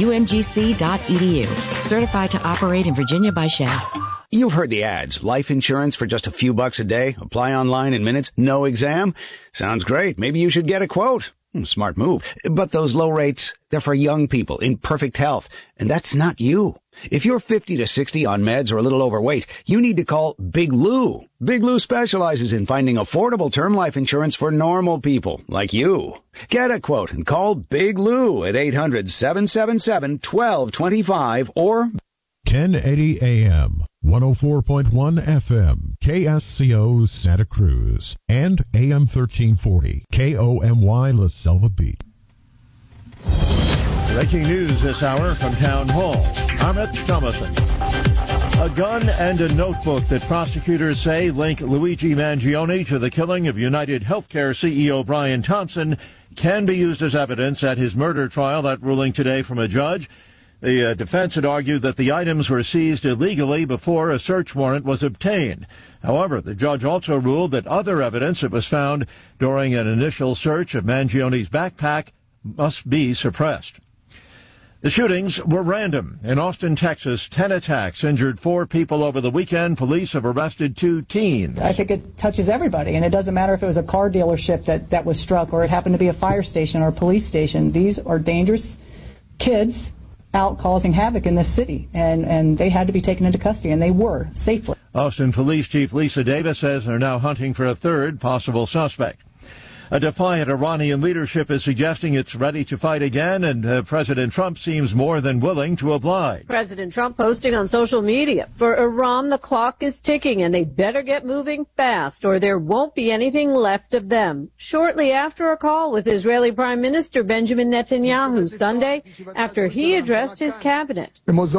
umgc.edu. Certified to operate in Virginia by Shell. You've heard the ads. Life insurance for just a few bucks a day. Apply online in minutes. No exam. Sounds great. Maybe you should get a quote. Smart move. But those low rates, they're for young people in perfect health. And that's not you. If you're 50 to 60 on meds or a little overweight, you need to call Big Lou. Big Lou specializes in finding affordable term life insurance for normal people like you. Get a quote and call Big Lou at 800-777-1225 or 1080 AM, 104.1 FM, KSCO Santa Cruz, and AM 1340, KOMY La Selva Beach. Breaking news this hour from Town Hall. Amit Thomason. A gun and a notebook that prosecutors say link Luigi Mangione to the killing of United Healthcare CEO Brian Thompson can be used as evidence at his murder trial. That ruling today from a judge. The defense had argued that the items were seized illegally before a search warrant was obtained. However, the judge also ruled that other evidence that was found during an initial search of Mangione's backpack must be suppressed. The shootings were random. In Austin, Texas, 10 attacks injured 4 people over the weekend. Police have arrested 2 teens. I think it touches everybody, and it doesn't matter if it was a car dealership that was struck or it happened to be a fire station or a police station. These are dangerous kids out causing havoc in this city, and they had to be taken into custody, and they were, safely. Austin Police Chief Lisa Davis says they're now hunting for a third possible suspect. A defiant Iranian leadership is suggesting it's ready to fight again, and President Trump seems more than willing to oblige. President Trump posting on social media, for Iran, the clock is ticking, and they better get moving fast, or there won't be anything left of them. Shortly after a call with Israeli Prime Minister Benjamin Netanyahu Sunday, after he addressed his cabinet.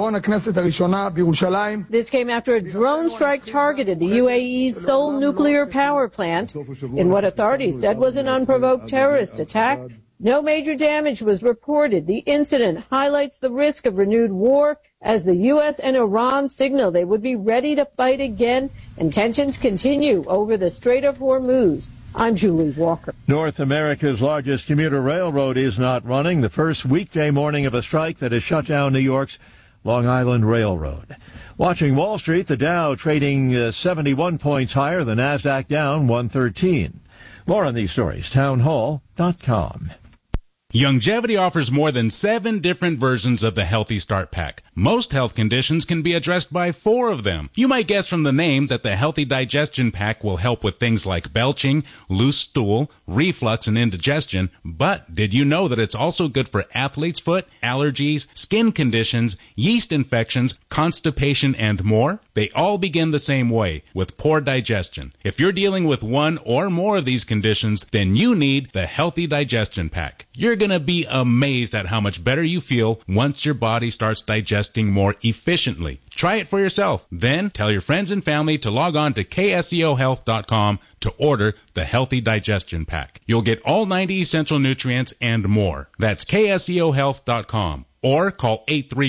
This came after a drone strike targeted the UAE's Seoul nuclear power plant in what authorities said was an unprovoked terrorist attack. No major damage was reported. The incident highlights the risk of renewed war as the U.S. and Iran signal they would be ready to fight again, and tensions continue over the Strait of Hormuz. I'm Julie Walker. North America's largest commuter railroad is not running, the first weekday morning of a strike that has shut down New York's Long Island Railroad. Watching Wall Street, the Dow trading 71 points higher, the NASDAQ down 113. More on these stories, townhall.com. Youngevity offers more than 7 different versions of the Healthy Start Pack. Most health conditions can be addressed by 4 of them. You might guess from the name that the Healthy Digestion Pack will help with things like belching, loose stool, reflux, and indigestion, but did you know that it's also good for athlete's foot, allergies, skin conditions, yeast infections, constipation, and more? They all begin the same way, with poor digestion. If you're dealing with one or more of these conditions, then you need the Healthy Digestion Pack. You're going to be amazed at how much better you feel once your body starts digesting more efficiently. Try it for yourself. Then tell your friends and family to log on to KSCOHealth.com to order the Healthy Digestion Pack. You'll get all 90 essential nutrients and more. That's KSCOHealth.com or call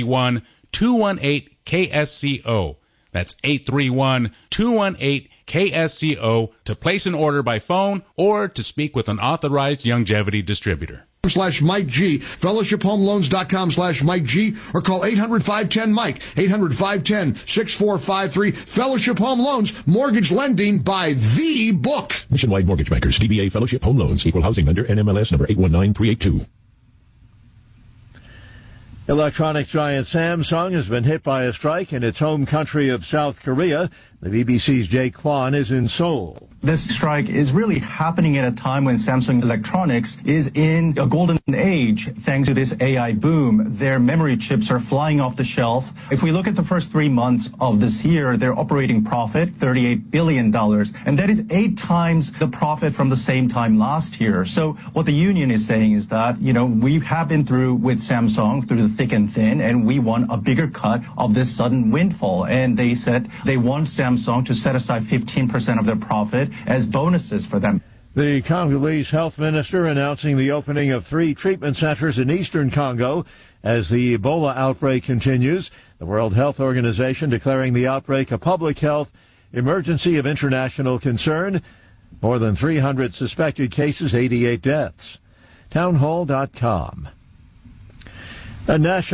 831-218-KSCO. That's 831-218-KSCO to place an order by phone or to speak with an authorized Youngevity distributor. /Mike G, fellowshiphomeloans.com/Mike G, or call 800-510-MIKE, 800-510-6453. Fellowship Home Loans, mortgage lending by the book. Nationwide Mortgage Bankers, DBA Fellowship Home Loans, Equal Housing Lender, NMLS number 819382. Electronics giant Samsung has been hit by a strike in its home country of South Korea. The BBC's Jake Kwan is in Seoul. This strike is really happening at a time when Samsung Electronics is in a golden age thanks to this AI boom. Their memory chips are flying off the shelf. If we look at the first 3 months of this year, their operating profit, $38 billion, and that is 8 times the profit from the same time last year. So what the union is saying is that, we have been through with Samsung through the thick and thin, and we want a bigger cut of this sudden windfall. And they said they want Samsung to set aside 15% of their profit as bonuses for them. The Congolese health minister announcing the opening of 3 treatment centers in eastern Congo as the Ebola outbreak continues. The World Health Organization declaring the outbreak a public health emergency of international concern. More than 300 suspected cases, 88 deaths. Townhall.com. A national